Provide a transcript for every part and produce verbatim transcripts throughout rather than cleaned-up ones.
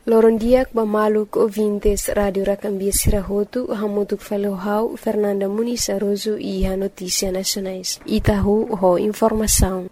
Lorondiak bamaluk ouvintes Radio Racambia Sirahotu, hamutuk falohau Fernanda Muniz Aroso e a Notícia Nacionais. Itahu ho informação.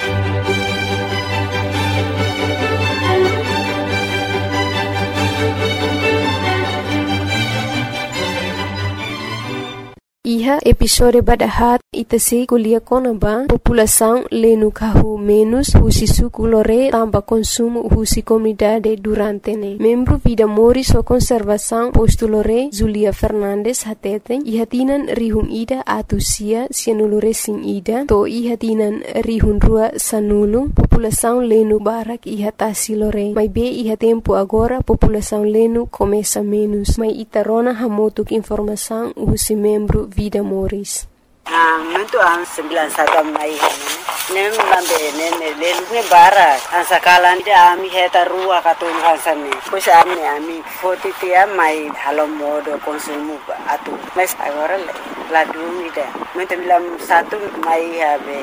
Iha episode badahat itase kuliah konaba população lenu kahu menos husi suku lore tamba consumo husi comunidade durante ne. Membro Vida Moris o conservação posto lore Zulia Fernandes hateten ihatinan rihun ida atusia sianulure sin ida to ihatinan rihun rua sanulu população lenu barak ihatasi lore. Mai be iha tempo agora população lenu começa menos. Mai itarona hamotuk informação husi membro Vida Moris. Ah, muito an sembilan satu mai nem lambe nem lelu ne bara an sakalan dia ami heta rua katun hansane pois ami ami foti tia mai halo modo konsumo atu mas agora la dúvida muito bilang satu mai habe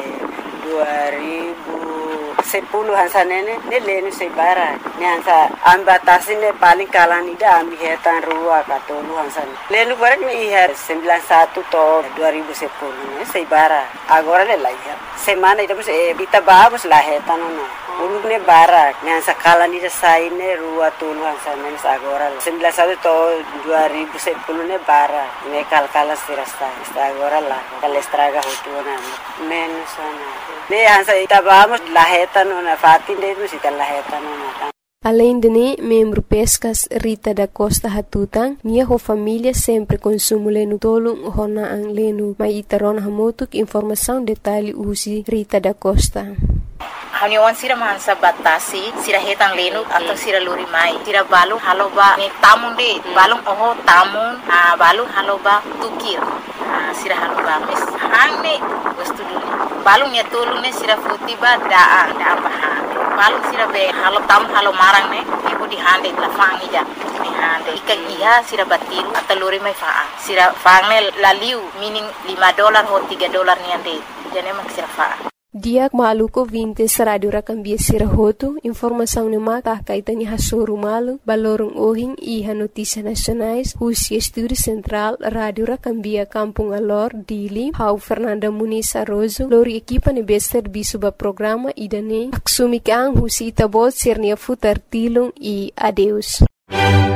dua ribu sepuluh hansanene ne lenu se bara ne hansa ambatasi ne paling kalan ida ami hetan rua katun hansane lenu bara ne ihar sembilan satu to dua ribu sepuluh ne se bara agora le lai semana ida se kita babos la hetan no uluk ne bara ne hansa kalan ida sai ne rua tulu hansane agora sembilan satu to dua ribu sepuluh ne bara ne kalkala sirasta agora la kalestraga hutuna menos ana ne hansa ita babos la hetan na fatin de no sita la hetan na. Além de ne, membro Pescas Rita da Costa Hatutang, minha ho família sempre consumo lenu tolong hona ang lenu. Mai itaron hamotuk informação detalhe usi Rita da Costa. Haniwan sira mansa batasi sira hetan lenu atau sira luri mai sira balu haloba ni tamun de balung oho tamun a balu haloba tukir sira haloba mes hangne wastu dulu balung ya tolu ne sira futiba daa daa paha balung sira be halo tam halo marang ne ibu di hande la fangi ja ni hande ikan iha sira batiru atau luri mai faa sira fangne laliu meaning lima dolar ho tiga dolar ni ande jane mak sira faa. Diak maluko vintes Radio Racambia Sirahotu, informação ne maka kaitani hasoro malu, balorong ohing iha Notícia Nacionais, husi Estúdio Central, Radio Racambia Kampung Alor, Dili, hau Fernanda Muniz Aroso, lori equipa ne bester bisuba programa idane, aksumikang husi itabot sirnia futar tilong e adeus.